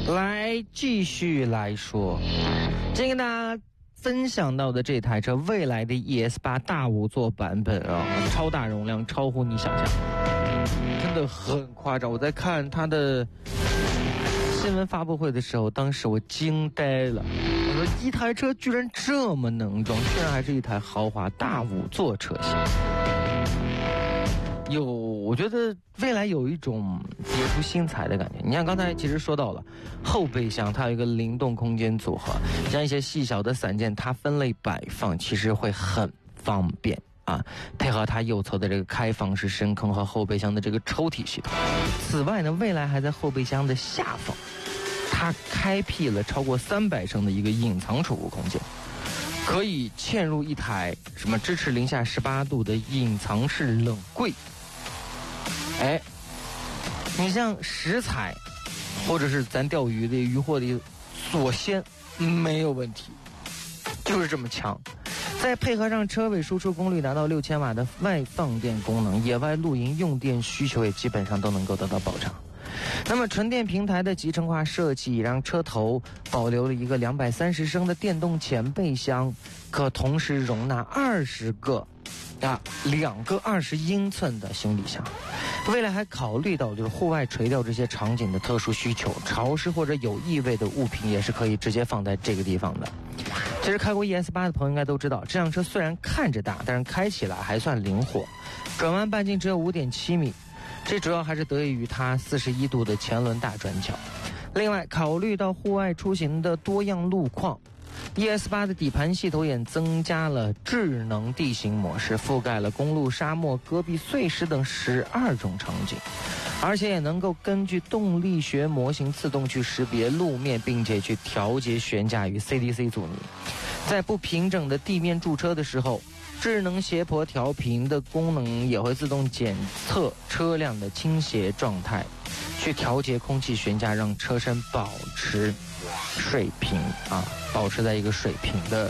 来继续来说，今天跟大家分享到的这台车，蔚来的 ES8 大5座版本啊，超大容量，超乎你想象，真的很夸张。我在看它的新闻发布会的时候，当时我惊呆了。我说一台车居然这么能装，居然还是一台豪华大5座车型。我觉得蔚来有一种别出心裁的感觉。你看刚才其实说到了后备箱，它有一个灵动空间组合，像一些细小的散件，它分类摆放其实会很方便啊。配合它右侧的这个开放式深坑和后备箱的这个抽屉系统。此外呢，蔚来还在后备箱的下方，它开辟了超过300升的一个隐藏储物空间。可以嵌入一台什么支持零下18度的隐藏式冷柜。你像食材或者是咱钓鱼的渔获的锁鲜没有问题，就是这么强。再配合上车尾输出功率达到6000瓦的外放电功能，野外露营用电需求也基本上都能够得到保障。那么纯电平台的集成化设计让车头保留了一个230升的电动前备箱，可同时容纳2个20英寸的行李箱。未来还考虑到就是户外垂钓这些场景的特殊需求，潮湿或者有异味的物品也是可以直接放在这个地方的。其实开过 ES8 的朋友应该都知道，这辆车虽然看着大，但是开起来还算灵活，转弯半径只有 5.7 米，这主要还是得益于它41度的前轮大转角。另外考虑到户外出行的多样路况， ES8 的底盘系统也增加了智能地形模式，覆盖了公路、沙漠、戈壁、碎石等12种场景，而且也能够根据动力学模型自动去识别路面，并且去调节悬架与 CDC 阻尼。在不平整的地面驻车的时候，智能斜坡调频的功能也会自动检测车辆的倾斜状态，去调节空气悬架，让车身保持水平保持在一个水平的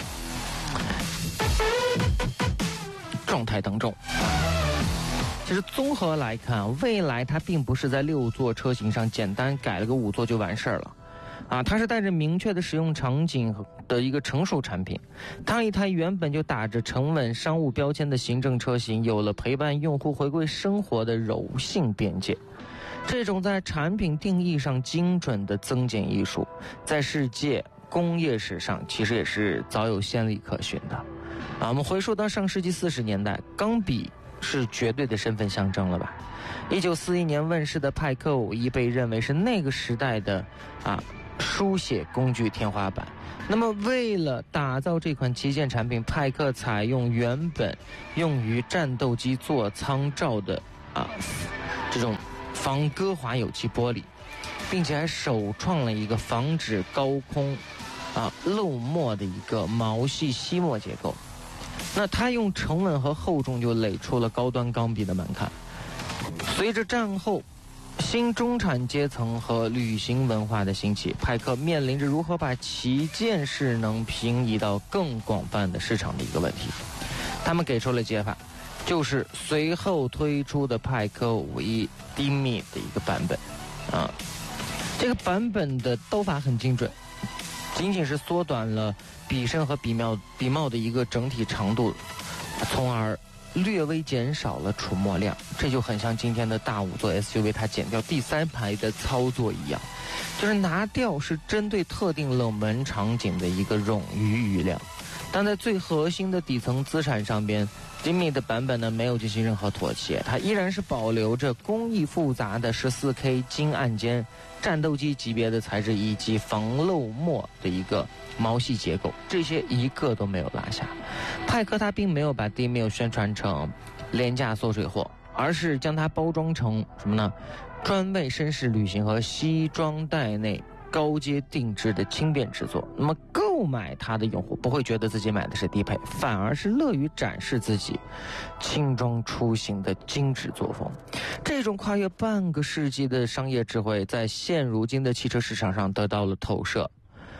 状态当中。其实综合来看，蔚来它并不是在6座车型上简单改了个5座就完事儿了它是带着明确的使用场景的一个成熟产品。当一台原本就打着沉稳商务标签的行政车型，有了陪伴用户回归生活的柔性边界。这种在产品定义上精准的增减艺术，在世界工业史上其实也是早有先例可循的我们回溯到上世纪40年代，钢笔是绝对的身份象征了吧。1941年问世的派克51被认为是那个时代的书写工具天花板。那么为了打造这款旗舰产品，派克采用原本用于战斗机座舱罩的这种防割滑有机玻璃，并且还首创了一个防止高空漏墨的一个毛细吸墨结构。那它用沉稳和厚重就垒出了高端钢笔的门槛。随着战后新中产阶层和旅行文化的兴起，派克面临着如何把旗舰势能平移到更广泛的市场的一个问题。他们给出了解法，就是随后推出的派克51 Dimi 的一个版本这个版本的刀法很精准，仅仅是缩短了笔身和笔帽的一个整体长度，从而略微减少了出墨量。这就很像今天的大5座 SUV 它减掉第3排的操作一样，就是拿掉是针对特定冷门场景的一个冗余量。但在最核心的底层资产上边，Dimi 的版本呢没有进行任何妥协，它依然是保留着工艺复杂的 14K 金按键战斗机级别的材质以及防漏墨的一个毛细结构，这些一个都没有落下。派克它并没有把 Dimi 宣传成廉价缩水货，而是将它包装成什么呢？专为绅士旅行和西装带内高阶定制的轻便制作。那么购买它的用户不会觉得自己买的是低配，反而是乐于展示自己轻装出行的精致作风。这种跨越半个世纪的商业智慧在现如今的汽车市场上得到了投射。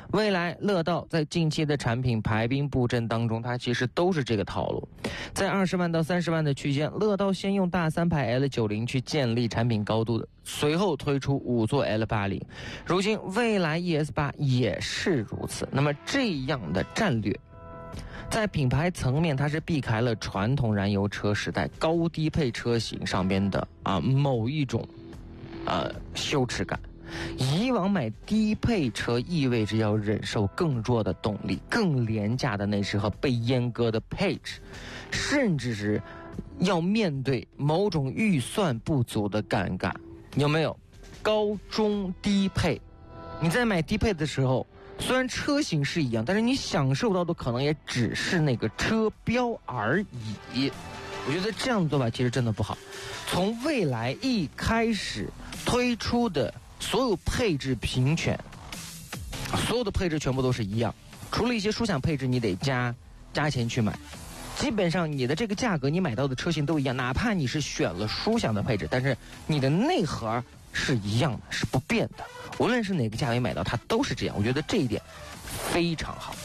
蔚来、乐道在近期的产品排兵布阵当中，它其实都是这个套路。在20万到30万的区间，乐道先用大三排 L90 去建立产品高度的，随后推出5座 L80。如今蔚来 ES8 也是如此。那么这样的战略，在品牌层面，它是避开了传统燃油车时代高低配车型上边的某一种羞耻感。以往买低配车意味着要忍受更弱的动力、更廉价的内饰和被阉割的配置，甚至是要面对某种预算不足的尴尬。有没有？高中低配，你在买低配的时候，虽然车型是一样，但是你享受到的可能也只是那个车标而已。我觉得这样的做法其实真的不好。从蔚来一开始推出的所有配置平权，所有的配置全部都是一样，除了一些舒享配置你得加钱去买，基本上你的这个价格你买到的车型都一样，哪怕你是选了舒享的配置，但是你的内核是一样的，是不变的，无论是哪个价位买到它都是这样。我觉得这一点非常好。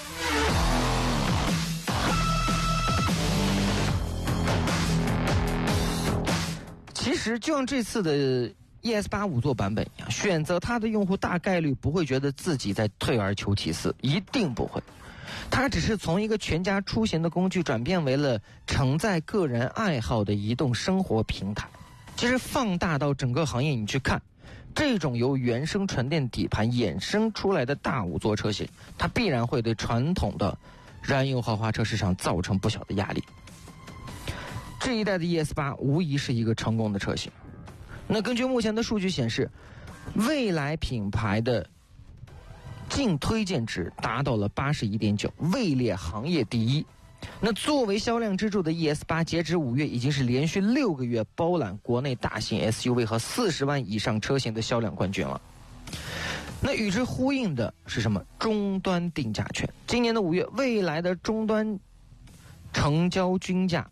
其实就像这次的ES8 5座版本一样，选择它的用户大概率不会觉得自己在退而求其次，一定不会。它只是从一个全家出行的工具转变为了承载个人爱好的移动生活平台。其实放大到整个行业你去看，这种由原生纯电底盘衍生出来的大5座车型，它必然会对传统的燃油豪华车市场造成不小的压力。这一代的 ES8 无疑是一个成功的车型。那根据目前的数据显示，蔚来品牌的净推荐值达到了 81.9， 位列行业第一。那作为销量支柱的 ES8， 截至5月已经是连续6个月包揽国内大型 SUV 和40万以上车型的销量冠军了。那与之呼应的是什么？终端定价权。今年的5月，蔚来的终端成交均价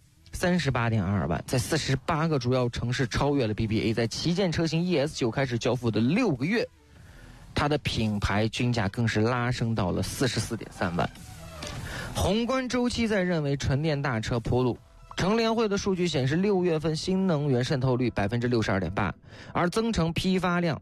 38.22万，在48个主要城市超越了 BBA。 在旗舰车型 ES9 开始交付的6个月，它的品牌均价更是拉升到了44.3万。宏观周期在认为纯电大车铺路。乘联会的数据显示，6月份新能源渗透率 62.8%， 而增程批发量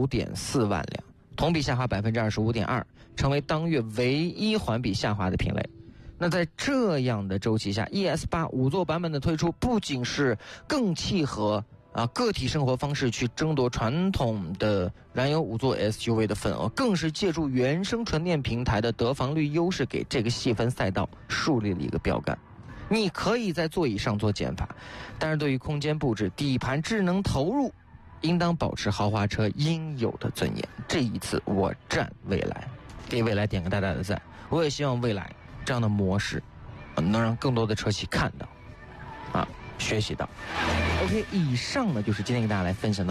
9.4万辆，同比下滑 25.2%， 成为当月唯一环比下滑的品类。那在这样的周期下， ES8 5座版本的推出，不仅是更契合个体生活方式去争夺传统的燃油5座 SUV 的份额，更是借助原生纯电平台的得房率优势，给这个细分赛道树立了一个标杆。你可以在座椅上做减法，但是对于空间布置、底盘智能投入，应当保持豪华车应有的尊严。这一次我站蔚来，给蔚来点个大大的赞。我也希望蔚来这样的模式能让更多的车企看到学习到。OK， 以上呢就是今天给大家来分享的